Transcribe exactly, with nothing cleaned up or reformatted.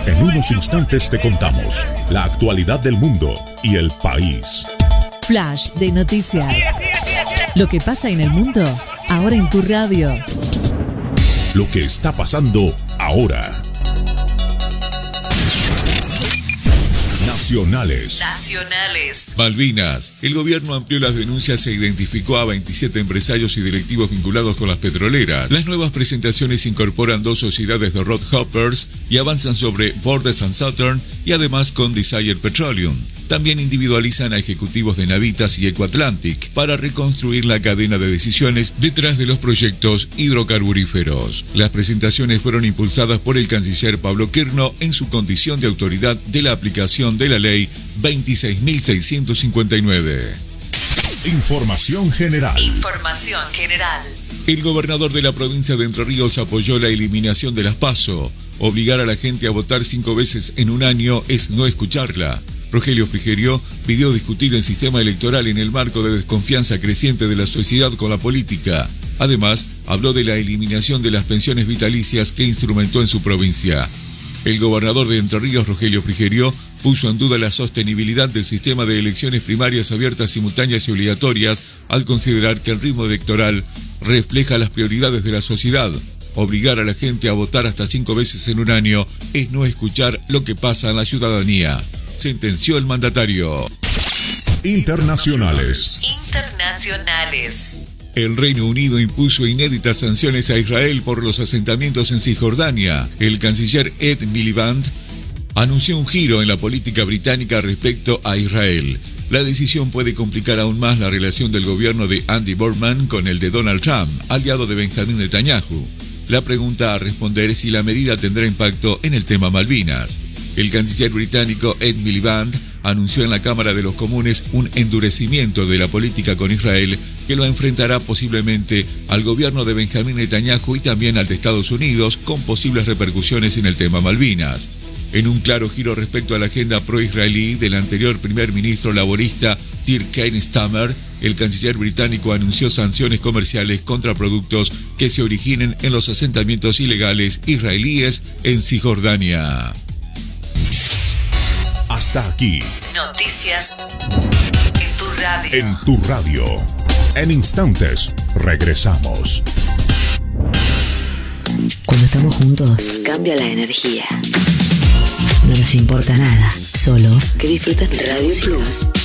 En unos instantes te contamos la actualidad del mundo y el país. Flash de noticias. Lo que pasa en el mundo, ahora en tu radio. Lo que está pasando ahora. Nacionales. Nacionales. Malvinas. El gobierno amplió las denuncias e identificó a veintisiete empresarios y directivos vinculados con las petroleras. Las nuevas presentaciones incorporan dos sociedades de Road Hoppers y avanzan sobre Borders and Southern y además con Desire Petroleum. También individualizan a ejecutivos de Navitas y Ecoatlantic para reconstruir la cadena de decisiones detrás de los proyectos hidrocarburíferos. Las presentaciones fueron impulsadas por el canciller Pablo Kirno en su condición de autoridad de la aplicación de la ley veintiséis mil seiscientos cincuenta y nueve. Información general. Información general. El gobernador de la provincia de Entre Ríos apoyó la eliminación de las PASO. Obligar a la gente a votar cinco veces en un año es no escucharla. Rogelio Frigerio pidió discutir el sistema electoral en el marco de desconfianza creciente de la sociedad con la política. Además, habló de la eliminación de las pensiones vitalicias que instrumentó en su provincia. El gobernador de Entre Ríos, Rogelio Frigerio, puso en duda la sostenibilidad del sistema de elecciones primarias abiertas, simultáneas y obligatorias al considerar que el ritmo electoral refleja las prioridades de la sociedad. Obligar a la gente a votar hasta cinco veces en un año es no escuchar lo que pasa en la ciudadanía, sentenció el mandatario. Internacionales. Internacionales. El Reino Unido impuso inéditas sanciones a Israel por los asentamientos en Cisjordania. El canciller Ed Miliband anunció un giro en la política británica respecto a Israel. La decisión puede complicar aún más la relación del gobierno de Andy Burnham con el de Donald Trump, aliado de Benjamin Netanyahu. La pregunta a responder es si la medida tendrá impacto en el tema Malvinas. El canciller británico Ed Miliband anunció en la Cámara de los Comunes un endurecimiento de la política con Israel que lo enfrentará posiblemente al gobierno de Benjamin Netanyahu y también al de Estados Unidos, con posibles repercusiones en el tema Malvinas. En un claro giro respecto a la agenda pro-israelí del anterior primer ministro laborista Sir Keir Starmer, el canciller británico anunció sanciones comerciales contra productos que se originen en los asentamientos ilegales israelíes en Cisjordania. Hasta aquí. Noticias en tu radio. En tu radio. En instantes, regresamos. Cuando estamos juntos, cambia la energía. No nos importa nada, solo que disfruten Radio Plus.